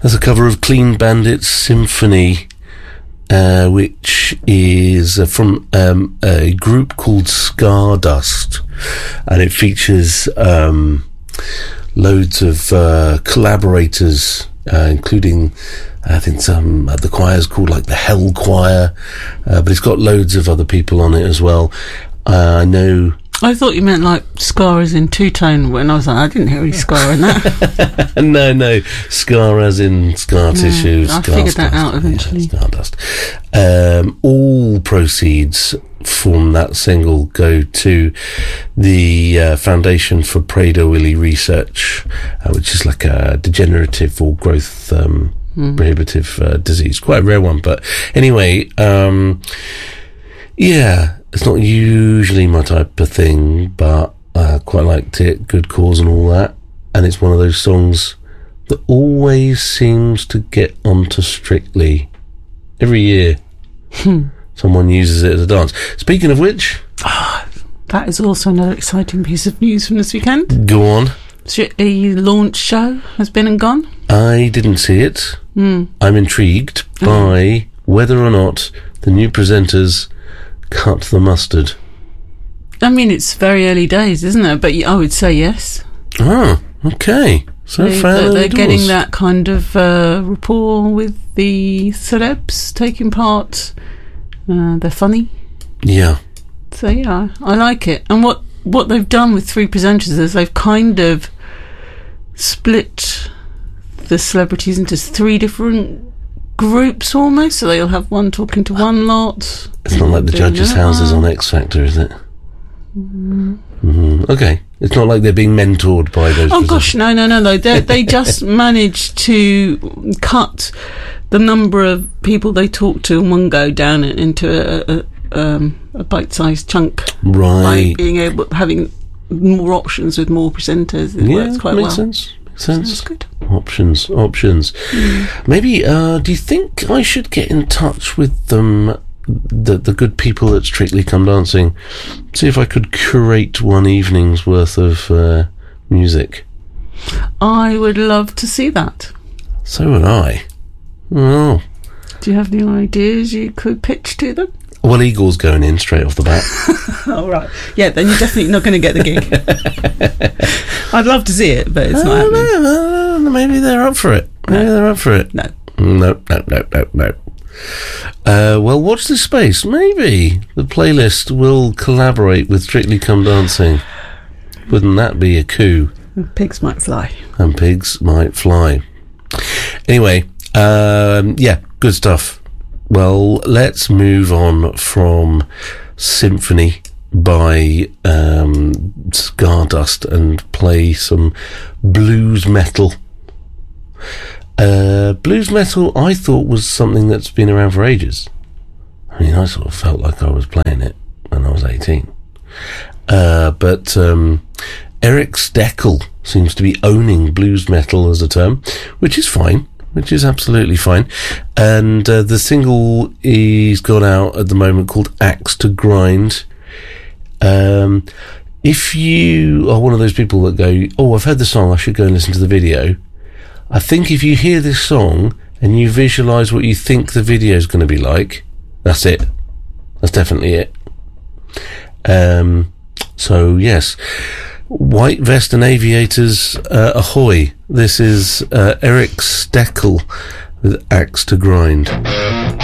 That's a cover of Clean Bandit's Symphony, which is from a group called Stardust, and it features loads of collaborators, including, I think, the choir's called like the Hell Choir, but it's got loads of other people on it as well. I thought you meant like Scar as in two-tone, when I was like, I didn't hear any Scar in that. No, Scar as in scar tissue. I figured that out eventually. Stardust. All proceeds from that single go to the Foundation for Prader-Willi Research, which is like a degenerative or growth prohibitive disease. Quite a rare one, but anyway, it's not usually my type of thing, but I quite liked it. Good cause and all that. And it's one of those songs that always seems to get onto Strictly. Every year, someone uses it as a dance. Speaking of which... that is also another exciting piece of news from this weekend. Go on. Strictly launch show has been and gone. I didn't see it. I'm intrigued by whether or not the new presenters cut the mustard. I mean, it's very early days, isn't it? But I would say yes. Oh, okay. So they're getting that kind of rapport with the celebs taking part. They're funny. Yeah. So yeah, I like it. And what they've done with three presenters is they've kind of split the celebrities into three different groups almost, so they'll have one talking to one lot. It's not like the judges' houses on X Factor, is it? Okay. It's not like they're being mentored by those. Oh gosh, no. They just managed to cut the number of people they talk to in one go down into a bite-sized chunk, right? By being able having more options with more presenters. It works quite makes well. Sense. Sounds good. Options. Maybe, do you think I should get in touch with them, the good people at Strictly Come Dancing, see if I could curate one evening's worth of music? I would love to see that. So would I. Oh. Do you have any ideas you could pitch to them? Well, Eagle's going in straight off the bat. Oh, right. Yeah, then you're definitely not going to get the gig. I'd love to see it, but it's not happening. Maybe they're up for it. No. Well, watch this space. Maybe the playlist will collaborate with Strictly Come Dancing. Wouldn't that be a coup? Pigs might fly. And pigs might fly. Anyway, good stuff. Well, let's move on from Symphony by Stardust and play some blues metal. Blues metal, I thought, was something that's been around for ages. I mean, I sort of felt like I was playing it when I was 18. But Eric Steckel seems to be owning blues metal as a term, which is fine. Which is absolutely fine. And the single he's got out at the moment called Axe to Grind. If you are one of those people that go, I've heard the song, I should go and listen to the video. I think if you hear this song and you visualise what you think the video is going to be like, that's it. That's definitely it. So, yes. White vest and aviators, ahoy. This is Eric Steckel with Axe to Grind.